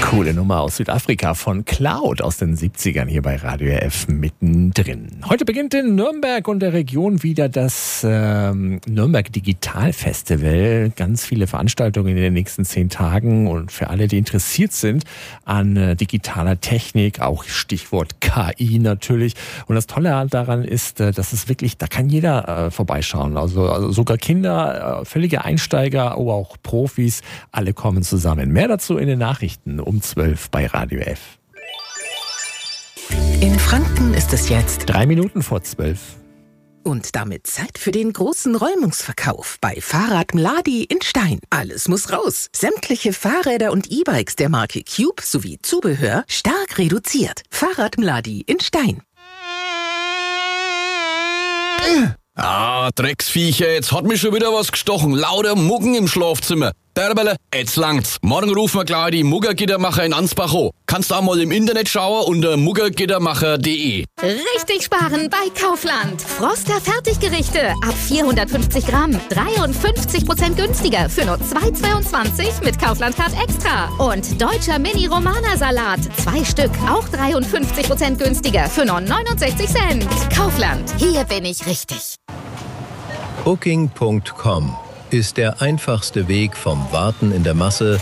Coole Nummer aus Südafrika von Cloud aus den 70ern hier bei Radio F mittendrin. Heute beginnt in Nürnberg und der Region wieder das Nürnberg Digital Festival. Ganz viele Veranstaltungen in den nächsten 10 Tagen und für alle, die interessiert sind an digitaler Technik, auch Stichwort KI natürlich. Und das Tolle daran ist, dass es wirklich, da kann jeder vorbeischauen. Also sogar Kinder, völlige Einsteiger, aber auch Profis, alle kommen zusammen. Mehr dazu in den Nachrichten um 12 bei Radio F. In Franken ist es jetzt 3 Minuten vor 12. Und damit Zeit für den großen Räumungsverkauf bei Fahrrad Mladi in Stein. Alles muss raus. Sämtliche Fahrräder und E-Bikes der Marke Cube sowie Zubehör stark reduziert. Fahrrad Mladi in Stein. Drecksviecher, jetzt hat mich schon wieder was gestochen. Lauter Muggen im Schlafzimmer. Derbele, jetzt langt's. Morgen rufen wir gleich die Muggergittermacher in Ansbach an. Kannst auch mal im Internet schauen unter muggergittermacher.de. Richtig sparen bei Kaufland. Froster Fertiggerichte ab 450 Gramm. 53% günstiger für nur 2,22 mit Kaufland-Card Extra. Und deutscher Mini-Romana-Salat. 2 Stück, auch 53% günstiger für nur 69 Cent. Kaufland, hier bin ich richtig. Booking.com ist der einfachste Weg vom Warten in der Masse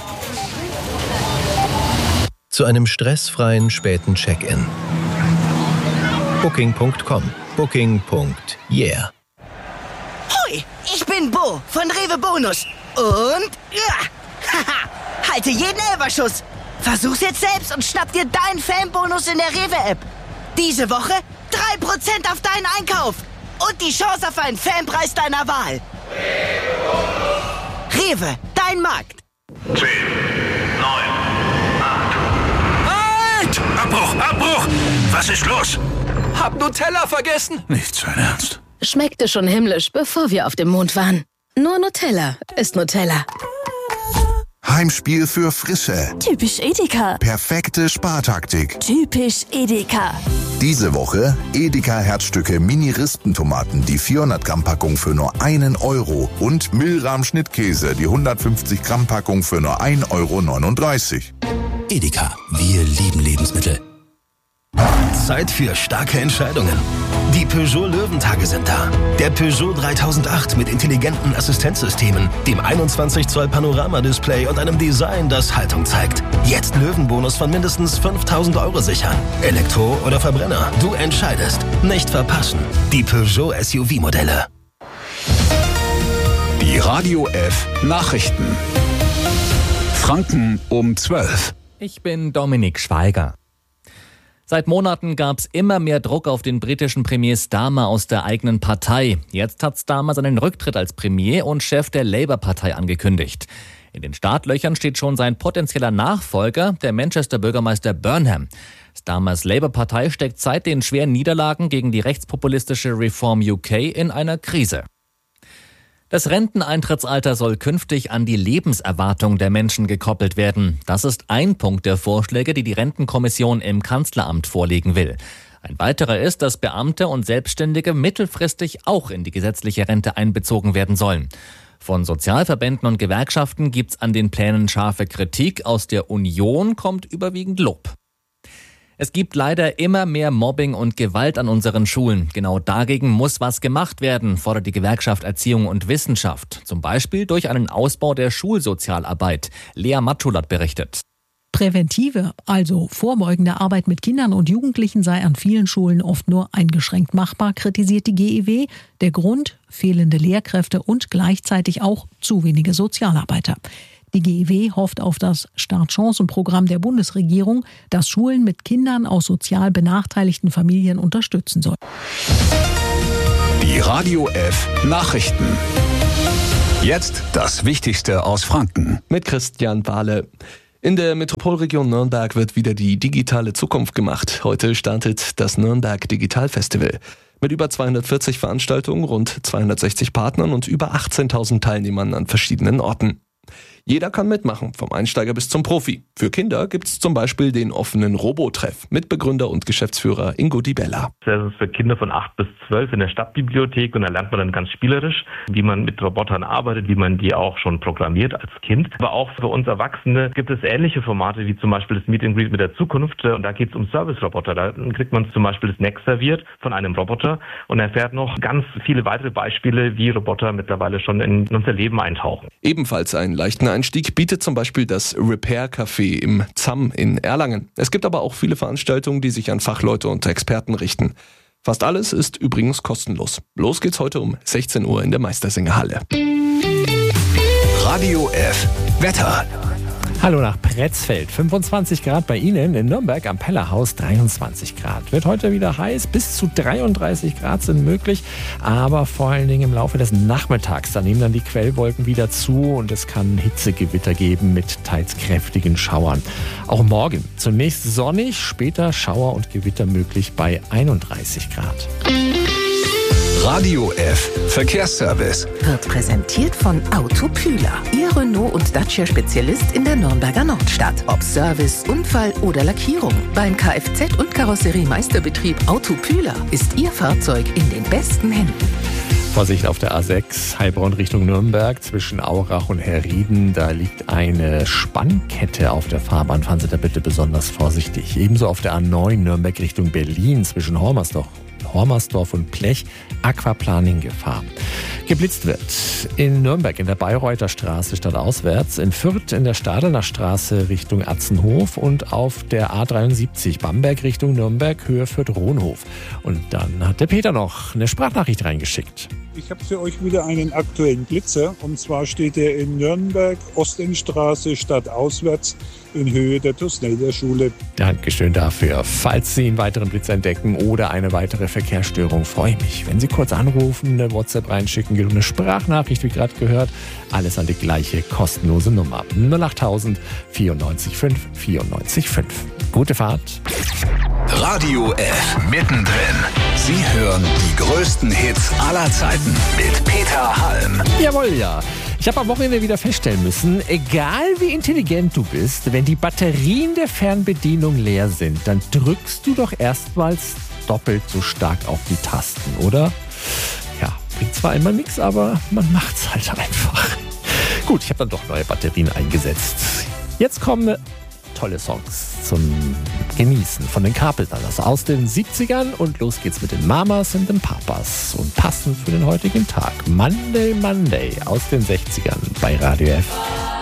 zu einem stressfreien späten Check-in. Booking.com. Booking.yeah. Hoi, ich bin Bo von Rewe Bonus. Und haha, halte jeden Elferschuss. Versuch's jetzt selbst und schnapp dir deinen Fanbonus in der Rewe-App. Diese Woche 3% auf deinen Einkauf. Und die Chance auf einen Fanpreis deiner Wahl. Rewe, dein Markt. 10, 9, 8. Halt! Abbruch! Was ist los? Hab Nutella vergessen. Nicht sein Ernst. Schmeckte schon himmlisch, bevor wir auf dem Mond waren. Nur Nutella ist Nutella. Heimspiel für Frische. Typisch Edeka. Perfekte Spartaktik. Typisch Edeka. Diese Woche Edeka Herzstücke Mini-Rispentomaten, die 400 Gramm Packung für nur 1 Euro und Milram Schnittkäse, die 150 Gramm Packung für nur 1,39 Euro. Edeka, wir lieben Lebensmittel. Zeit für starke Entscheidungen. Die Peugeot Löwentage sind da. Der Peugeot 3008 mit intelligenten Assistenzsystemen, dem 21 Zoll Panoramadisplay und einem Design, das Haltung zeigt. Jetzt Löwenbonus von mindestens 5.000 Euro sichern. Elektro oder Verbrenner, du entscheidest. Nicht verpassen. Die Peugeot SUV-Modelle. Die Radio F Nachrichten. Franken um 12. Ich bin Dominik Schweiger. Seit Monaten gab es immer mehr Druck auf den britischen Premier Starmer aus der eigenen Partei. Jetzt hat Starmer seinen Rücktritt als Premier und Chef der Labour-Partei angekündigt. In den Startlöchern steht schon sein potenzieller Nachfolger, der Manchester-Bürgermeister Burnham. Starmers Labour-Partei steckt seit den schweren Niederlagen gegen die rechtspopulistische Reform UK in einer Krise. Das Renteneintrittsalter soll künftig an die Lebenserwartung der Menschen gekoppelt werden. Das ist ein Punkt der Vorschläge, die die Rentenkommission im Kanzleramt vorlegen will. Ein weiterer ist, dass Beamte und Selbstständige mittelfristig auch in die gesetzliche Rente einbezogen werden sollen. Von Sozialverbänden und Gewerkschaften gibt's an den Plänen scharfe Kritik. Aus der Union kommt überwiegend Lob. Es gibt leider immer mehr Mobbing und Gewalt an unseren Schulen. Genau dagegen muss was gemacht werden, fordert die Gewerkschaft Erziehung und Wissenschaft. Zum Beispiel durch einen Ausbau der Schulsozialarbeit. Lea Matschulat berichtet. Präventive, also vorbeugende Arbeit mit Kindern und Jugendlichen sei an vielen Schulen oft nur eingeschränkt machbar, kritisiert die GEW. Der Grund: fehlende Lehrkräfte und gleichzeitig auch zu wenige Sozialarbeiter. Die GEW hofft auf das Startchancenprogramm der Bundesregierung, das Schulen mit Kindern aus sozial benachteiligten Familien unterstützen soll. Die Radio F Nachrichten. Jetzt das Wichtigste aus Franken. Mit Christian Bahle. In der Metropolregion Nürnberg wird wieder die digitale Zukunft gemacht. Heute startet das Nürnberg Digital Festival. Mit über 240 Veranstaltungen, rund 260 Partnern und über 18.000 Teilnehmern an verschiedenen Orten. Jeder kann mitmachen, vom Einsteiger bis zum Profi. Für Kinder gibt's zum Beispiel den offenen Robotreff. Mitbegründer und Geschäftsführer Ingo Di Bella. Das ist für Kinder von 8 bis 12 in der Stadtbibliothek und da lernt man dann ganz spielerisch, wie man mit Robotern arbeitet, wie man die auch schon programmiert als Kind. Aber auch für uns Erwachsene gibt es ähnliche Formate wie zum Beispiel das Meet and Greet mit der Zukunft und da geht es um Service-Roboter. Da kriegt man zum Beispiel das Neck serviert von einem Roboter und erfährt noch ganz viele weitere Beispiele, wie Roboter mittlerweile schon in unser Leben eintauchen. Ebenfalls einen leichten Einstieg bietet zum Beispiel das Repair Café im ZAM in Erlangen. Es gibt aber auch viele Veranstaltungen, die sich an Fachleute und Experten richten. Fast alles ist übrigens kostenlos. Los geht's heute um 16 Uhr in der Meistersingerhalle. Radio F Wetter. Hallo nach Pretzfeld. 25 Grad bei Ihnen, in Nürnberg am Pellerhaus 23 Grad. Wird heute wieder heiß, bis zu 33 Grad sind möglich, aber vor allen Dingen im Laufe des Nachmittags. Da nehmen dann die Quellwolken wieder zu und es kann Hitzegewitter geben mit teils kräftigen Schauern. Auch morgen zunächst sonnig, später Schauer und Gewitter möglich bei 31 Grad. Radio F Verkehrsservice wird präsentiert von Autopühler. Ihr Renault- und Dacia-Spezialist in der Nürnberger Nordstadt. Ob Service, Unfall oder Lackierung. Beim Kfz- und Karosseriemeisterbetrieb Autopühler ist Ihr Fahrzeug in den besten Händen. Vorsicht auf der A6, Heilbronn Richtung Nürnberg, zwischen Aurach und Herrieden. Da liegt eine Spannkette auf der Fahrbahn. Fahren Sie da bitte besonders vorsichtig. Ebenso auf der A9 Nürnberg Richtung Berlin, zwischen Hormersdorf und Blech, Aquaplaning-Gefahr. Geblitzt wird in Nürnberg in der Bayreuther Straße stadtauswärts, in Fürth in der Stadelner Straße Richtung Atzenhof und auf der A73 Bamberg Richtung Nürnberg, Höhe Fürth-Rohnhof. Und dann hat der Peter noch eine Sprachnachricht reingeschickt. Ich habe für euch wieder einen aktuellen Blitzer und zwar steht er in Nürnberg, Ostendstraße, stadtauswärts in Höhe der Tusnelder Schule. Dankeschön dafür. Falls Sie einen weiteren Blitz entdecken oder eine weitere Verkehrsstörung, freue ich mich, wenn Sie kurz anrufen, eine WhatsApp reinschicken, eine Sprachnachricht, wie gerade gehört. Alles an die gleiche kostenlose Nummer. 08000 94 5 94 5. Gute Fahrt. Radio F mittendrin. Sie hören die größten Hits aller Zeiten mit Peter Halm. Jawohl, ja. Ich habe am Wochenende wieder feststellen müssen, egal wie intelligent du bist, wenn die Batterien der Fernbedienung leer sind, dann drückst du doch erstmals doppelt so stark auf die Tasten, oder? Ja, bringt zwar immer nichts, aber man macht's halt einfach. Gut, ich habe dann doch neue Batterien eingesetzt. Jetzt kommen tolle Songs zum Genießen von den Carpenters aus den 70ern und los geht's mit den Mamas und den Papas und passend für den heutigen Tag Monday Monday aus den 60ern bei Radio F.